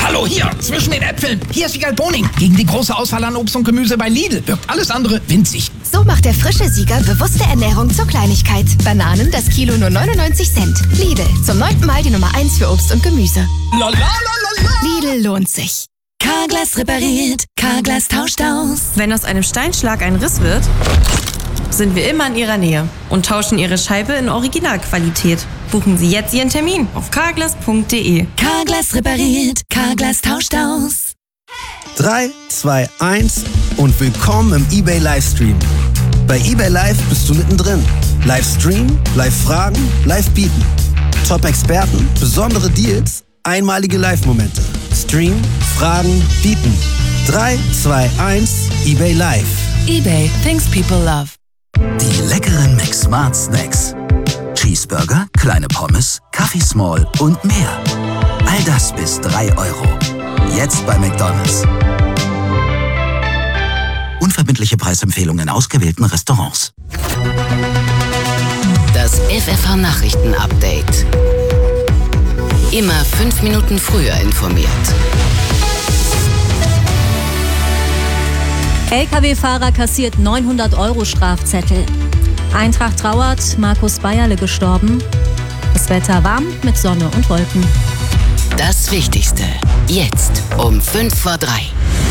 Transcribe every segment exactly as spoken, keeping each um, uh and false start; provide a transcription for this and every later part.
Hallo, hier, zwischen den Äpfeln. Hier ist Siegal Boning. Gegen die große Auswahl an Obst und Gemüse bei Lidl wirkt alles andere winzig. So macht der frische Sieger bewusste Ernährung zur Kleinigkeit. Bananen das Kilo nur neunundneunzig Cent. Lidl, zum neunten Mal die Nummer eins für Obst und Gemüse. La, la, la, la, la. Lidl lohnt sich. Carglass repariert, Carglass tauscht aus. Wenn aus einem Steinschlag ein Riss wird, sind wir immer in Ihrer Nähe und tauschen Ihre Scheibe in Originalqualität. Buchen Sie jetzt Ihren Termin auf carglass punkt de. Carglass repariert, Carglass tauscht aus. drei, zwei, eins und willkommen im eBay Livestream. Bei eBay Live bist du mittendrin. Livestream, Live-Fragen, Live-Bieten. Top-Experten, besondere Deals, einmalige Live-Momente. Stream, Fragen, Bieten. drei, zwei, eins, eBay Live. eBay, things people love. Die leckeren McSmart Snacks. Cheeseburger, kleine Pommes, Kaffee Small und mehr. All das bis drei Euro. Jetzt bei McDonald's. Unverbindliche Preisempfehlungen in ausgewählten Restaurants. Das F F H-Nachrichten-Update. Immer fünf Minuten früher informiert. L K W-Fahrer kassiert neunhundert Euro Strafzettel. Eintracht trauert, Markus Bayerle gestorben. Das Wetter warm mit Sonne und Wolken. Das Wichtigste jetzt um fünf vor drei.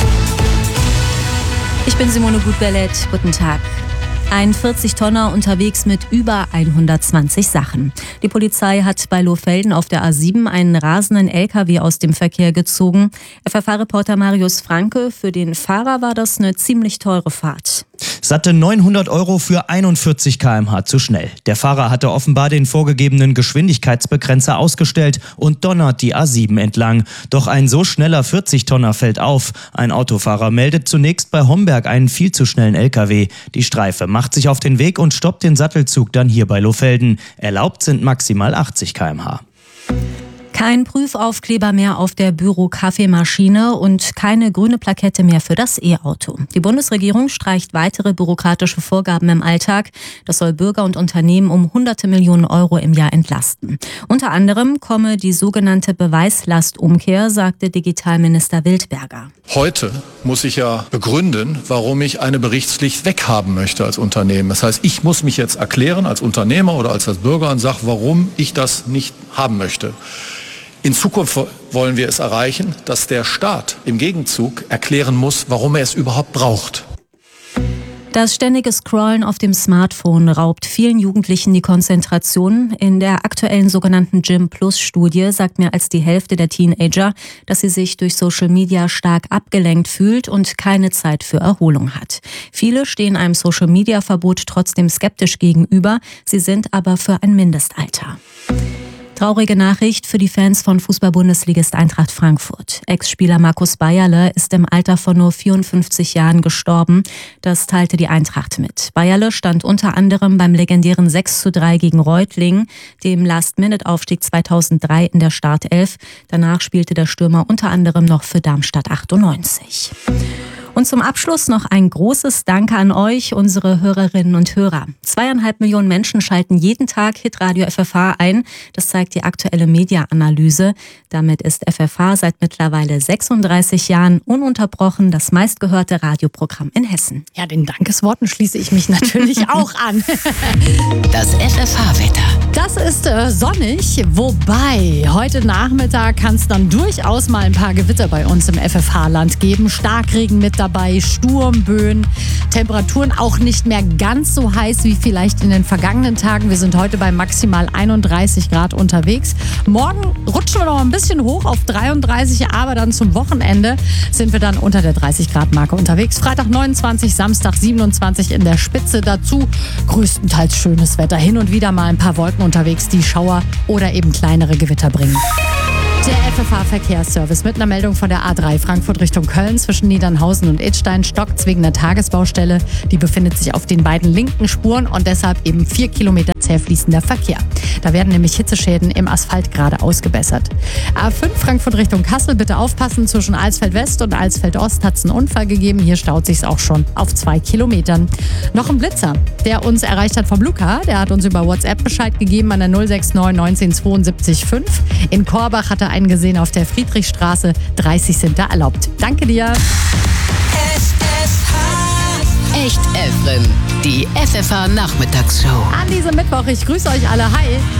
Ich bin Simone Gutberlet. Guten Tag. Ein vierzig-Tonner unterwegs mit über hundertzwanzig Sachen. Die Polizei hat bei Lohfelden auf der A sieben einen rasenden L K W aus dem Verkehr gezogen. F F H-Reporter Marius Franke, für den Fahrer war das eine ziemlich teure Fahrt. Satte neunhundert Euro für einundvierzig Kilometer pro Stunde zu schnell. Der Fahrer hatte offenbar den vorgegebenen Geschwindigkeitsbegrenzer ausgestellt und donnert die A sieben entlang. Doch ein so schneller vierzig-Tonner fällt auf. Ein Autofahrer meldet zunächst bei Homberg einen viel zu schnellen L K W. Die Streife macht sich auf den Weg und stoppt den Sattelzug dann hier bei Lohfelden. Erlaubt sind maximal achtzig Kilometer pro Stunde. Kein Prüfaufkleber mehr auf der Büro-Kaffeemaschine und keine grüne Plakette mehr für das E-Auto. Die Bundesregierung streicht weitere bürokratische Vorgaben im Alltag. Das soll Bürger und Unternehmen um hunderte Millionen Euro im Jahr entlasten. Unter anderem komme die sogenannte Beweislastumkehr, sagte Digitalminister Wildberger. Heute muss ich ja begründen, warum ich eine Berichtspflicht weghaben möchte als Unternehmen. Das heißt, ich muss mich jetzt erklären als Unternehmer oder als Bürger und sage, warum ich das nicht haben möchte. In Zukunft wollen wir es erreichen, dass der Staat im Gegenzug erklären muss, warum er es überhaupt braucht. Das ständige Scrollen auf dem Smartphone raubt vielen Jugendlichen die Konzentration. In der aktuellen sogenannten Gym Plus Studie sagt mehr als die Hälfte der Teenager, dass sie sich durch Social Media stark abgelenkt fühlt und keine Zeit für Erholung hat. Viele stehen einem Social Media Verbot trotzdem skeptisch gegenüber. Sie sind aber für ein Mindestalter. Traurige Nachricht für die Fans von Fußball-Bundesligist Eintracht Frankfurt. Ex-Spieler Markus Bayerle ist im Alter von nur vierundfünfzig Jahren gestorben. Das teilte die Eintracht mit. Bayerle stand unter anderem beim legendären sechs zu drei gegen Reutlingen, dem Last-Minute-Aufstieg zweitausenddrei in der Startelf. Danach spielte der Stürmer unter anderem noch für Darmstadt achtundneunzig. Und zum Abschluss noch ein großes Danke an euch, unsere Hörerinnen und Hörer. Zweieinhalb Millionen Menschen schalten jeden Tag Hitradio F F H ein. Das zeigt die aktuelle Media-Analyse. Damit ist F F H seit mittlerweile sechsunddreißig Jahren ununterbrochen das meistgehörte Radioprogramm in Hessen. Ja, den Dankesworten schließe ich mich natürlich auch an. Das F F H-Wetter. Das ist äh, sonnig, wobei heute Nachmittag kann es dann durchaus mal ein paar Gewitter bei uns im F F H-Land geben. Starkregen mit dabei, Sturmböen, Temperaturen auch nicht mehr ganz so heiß wie vielleicht in den vergangenen Tagen. Wir sind heute bei maximal einunddreißig Grad unterwegs. Morgen rutschen wir noch ein bisschen hoch auf dreiunddreißig, aber dann zum Wochenende sind wir dann unter der dreißig Grad Marke unterwegs. Freitag neunundzwanzig, Samstag siebenundzwanzig in der Spitze. Dazu größtenteils schönes Wetter. Hin und wieder mal ein paar Wolken unterwegs, die Schauer oder eben kleinere Gewitter bringen. Der F F H-Verkehrsservice mit einer Meldung von der A drei Frankfurt Richtung Köln zwischen Niedernhausen und Idstein stockt wegen einer Tagesbaustelle. Die befindet sich auf den beiden linken Spuren und deshalb eben vier Kilometer zäh fließender Verkehr. Da werden nämlich Hitzeschäden im Asphalt gerade ausgebessert. A fünf Frankfurt Richtung Kassel, bitte aufpassen. Zwischen Alsfeld West und Alsfeld Ost hat es einen Unfall gegeben. Hier staut sich's auch schon auf zwei Kilometern. Noch ein Blitzer, der uns erreicht hat vom Luca. Der hat uns über WhatsApp Bescheid gegeben an der null sechs neun neunzehn zweiundsiebzig fünf. In Korbach hat er einen gesehen auf der Friedrichstraße. dreißig sind da erlaubt. Danke dir. Echt Efren, die F F H Nachmittagsshow. An diesem Mittwoch, ich grüße euch alle. Hi.